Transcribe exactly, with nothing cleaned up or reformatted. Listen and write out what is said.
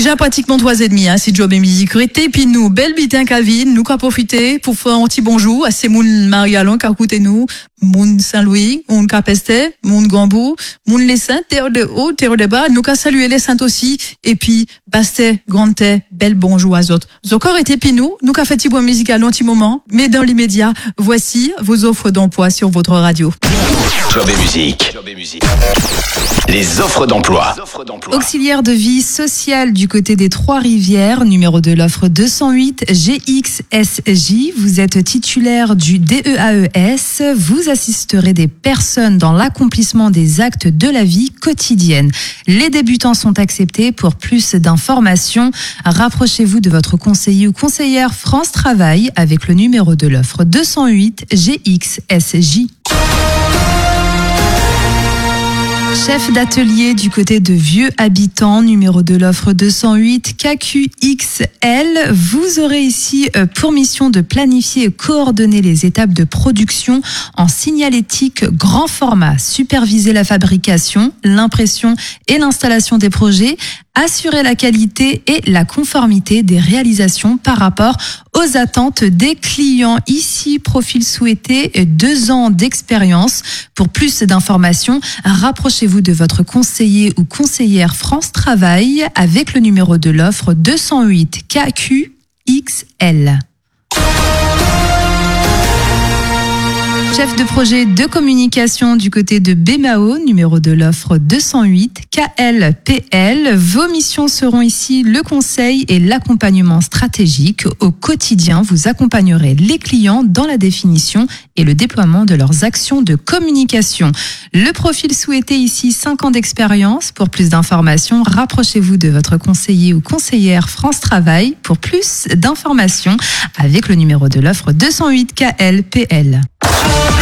Déjà pratiquement trois et demi, hein, si Job et musique rété, puis nous, belle bitin Calvin, nous qu'à profiter pour faire un petit bonjour à ces moun Marialon qui écoutent nous, moun Saint-Louis, moun Capesté, moun Gambou, moun les Saints, terre de haut, terre de bas, nous qu'à saluer les Saints aussi, et puis, Basté, Grandté, belle bonjour à autres. Encore été puis nous, nous qu'à fait petit bon musical un petit moment, mais dans l'immédiat, voici vos offres d'emploi sur votre radio. Job et musique. Job et musique. Les offres d'emploi. Auxiliaire de vie sociale du côté des Trois-Rivières, numéro de l'offre deux cent huit G X S J. Vous êtes titulaire du D E A E S. Vous assisterez des personnes dans l'accomplissement des actes de la vie quotidienne. Les débutants sont acceptés. Pour plus d'informations, rapprochez-vous de votre conseiller ou conseillère France Travail avec le numéro de l'offre deux cent huit G X S J. Chef d'atelier du côté de Vieux Habitants, numéro de l'offre deux cent huit K Q X L. Vous aurez ici pour mission de planifier et coordonner les étapes de production en signalétique grand format, superviser la fabrication, l'impression et l'installation des projets, assurer la qualité et la conformité des réalisations par rapport aux attentes des clients. Ici, profil souhaité, deux ans d'expérience. Pour plus d'informations, rapprochez-vous de votre conseiller ou conseillère France Travail avec le numéro de l'offre deux cent huit K Q X L. Chef de projet de communication du côté de B M A O, numéro de l'offre deux cent huit K L P L. Vos missions seront ici le conseil et l'accompagnement stratégique. Au quotidien, vous accompagnerez les clients dans la définition et le déploiement de leurs actions de communication. Le profil souhaité ici, cinq ans d'expérience. Pour plus d'informations, rapprochez-vous de votre conseiller ou conseillère France Travail pour plus d'informations avec le numéro de l'offre deux cent huit K L P L.